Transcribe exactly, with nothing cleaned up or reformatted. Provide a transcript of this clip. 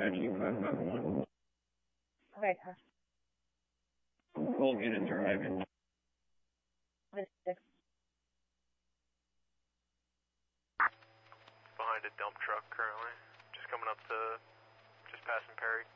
Okay, car. Told me to drive in. Six. Behind a dump truck currently. Just coming up to, just passing Perry.